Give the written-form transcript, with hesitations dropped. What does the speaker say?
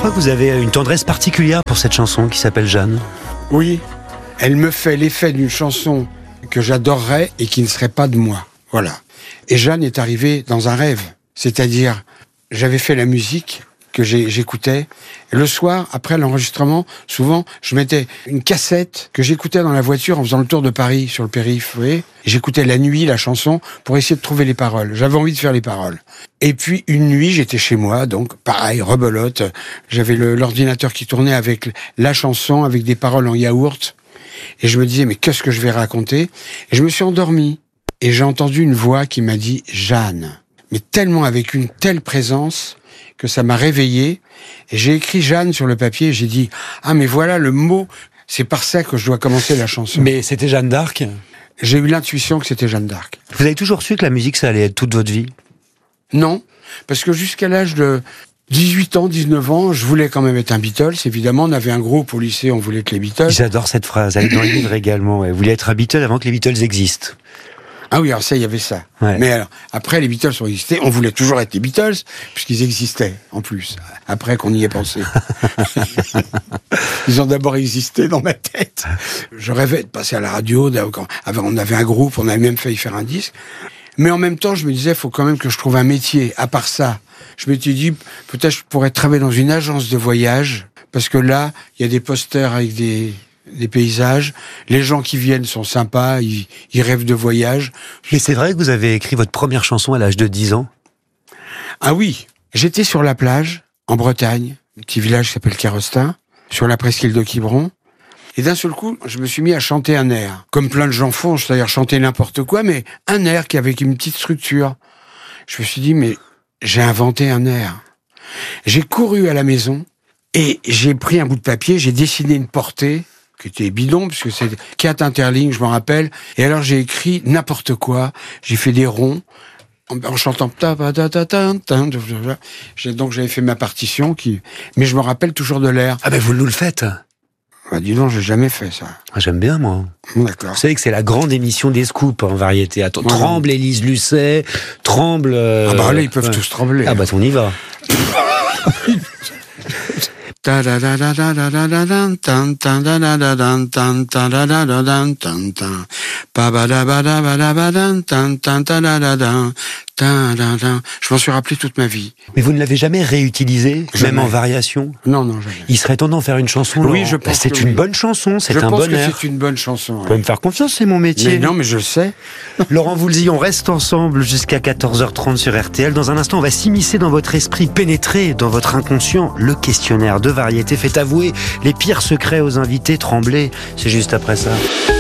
crois que vous avez une tendresse particulière pour cette chanson qui s'appelle Jeanne. Oui, elle me fait l'effet d'une chanson que j'adorerais et qui ne serait pas de moi. Voilà. Et Jeanne est arrivée dans un rêve. C'est-à-dire, j'avais fait la musique que j'écoutais. Et le soir, après l'enregistrement, souvent, je mettais une cassette que j'écoutais dans la voiture en faisant le tour de Paris, sur le périph', vous voyez. J'écoutais la nuit, la chanson, pour essayer de trouver les paroles. J'avais envie de faire les paroles. Et puis, une nuit, j'étais chez moi, donc, pareil, rebelote. J'avais l'ordinateur qui tournait avec la chanson, avec des paroles en yaourt. Et je me disais, mais qu'est-ce que je vais raconter? Et je me suis endormi. Et j'ai entendu une voix qui m'a dit « Jeanne ». Mais tellement avec une telle présence que ça m'a réveillé. Et j'ai écrit Jeanne sur le papier et j'ai dit « Ah, mais voilà le mot, c'est par ça que je dois commencer la chanson ». Mais c'était Jeanne d'Arc? J'ai eu l'intuition que c'était Jeanne d'Arc. Vous avez toujours su que la musique, ça allait être toute votre vie? Non, parce que jusqu'à l'âge de 18 ans, 19 ans, je voulais quand même être un Beatles. Évidemment, on avait un groupe au lycée, on voulait être les Beatles. J'adore cette phrase, elle est dans le livre également. Vous vouliez être un Beatle avant que les Beatles existent. Ah oui, alors ça, il y avait ça. Ouais. Mais alors, après, les Beatles ont existé. On voulait toujours être les Beatles, puisqu'ils existaient, en plus. Après qu'on y ait pensé. Ils ont d'abord existé dans ma tête. Je rêvais de passer à la radio. On avait un groupe, on avait même failli faire un disque. Mais en même temps, je me disais, il faut quand même que je trouve un métier. À part ça, je m'étais dit, peut-être je pourrais travailler dans une agence de voyage. Parce que là, il y a des posters avec des paysages, les gens qui viennent sont sympas, ils rêvent de voyage. Mais c'est vrai que vous avez écrit votre première chanson à l'âge de 10 ans? Ah oui, j'étais sur la plage, en Bretagne, un petit village qui s'appelle Carostin, sur la presqu'île de Quiberon, et d'un seul coup, je me suis mis à chanter un air, comme plein de gens font, c'est-à-dire chanter n'importe quoi, mais un air qui avait une petite structure. Je me suis dit, mais j'ai inventé un air. J'ai couru à la maison, et j'ai pris un bout de papier, j'ai dessiné une portée, qui était bidon, puisque c'est 4 interlignes, je m'en rappelle. Et alors j'ai écrit n'importe quoi, j'ai fait des ronds, en chantant donc j'avais fait ma partition, mais je me rappelle toujours de l'air. Ah ben vous nous le faites. Bah dis donc, j'ai jamais fait ça. Ah, j'aime bien moi. D'accord. Vous savez que c'est la grande émission des scoops en variété. Attends, tremble Élise Lucet, tremble... Ah bah là, ils peuvent tous trembler. Ah bah on y va. Je m'en suis rappelé toute ma vie. Mais vous ne l'avez jamais réutilisé, Jamais. même en variation? Non, jamais. Il serait temps d'en faire une chanson, Oui, Laurent. je pense c'est que une oui. bonne chanson, c'est un bon Je pense air. que c'est une bonne chanson. Vous pouvez me faire confiance, c'est mon métier. Mais non, mais je le sais. Laurent Voulzy, on reste ensemble jusqu'à 14h30 sur RTL. Dans un instant, on va s'immiscer dans votre esprit, pénétrer dans votre inconscient. Le questionnaire de variété fait avouer les pires secrets aux invités. Trembler, c'est juste après ça.